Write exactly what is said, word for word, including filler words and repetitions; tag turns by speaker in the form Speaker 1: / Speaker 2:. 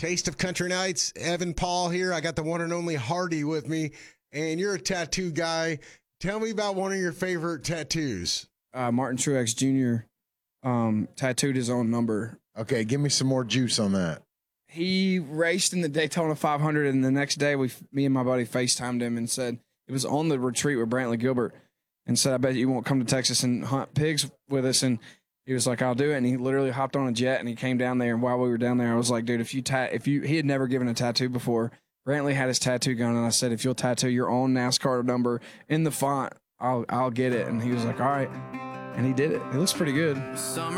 Speaker 1: Taste of Country Nights. Evan Paul here. I got the one and only Hardy with me, and you're a tattoo guy. Tell me about one of your favorite tattoos.
Speaker 2: Uh, Martin Truex Junior Um, tattooed his own number.
Speaker 3: Okay, give me some more juice on that.
Speaker 2: He raced in the Daytona five hundred, and the next day, we, me and my buddy FaceTimed him and said it was on the retreat with Brantley Gilbert, and said, "I bet you won't come to Texas and hunt pigs with us." And he was like, "I'll do it." And he literally hopped on a jet and he came down there. And while we were down there, I was like, "Dude, if you ta- if you," he had never given a tattoo before. Brantley had his tattoo gun, and I said, "If you'll tattoo your own NASCAR number in the font, I'll I'll get it." And he was like, "All right," and he did it. It looks pretty good.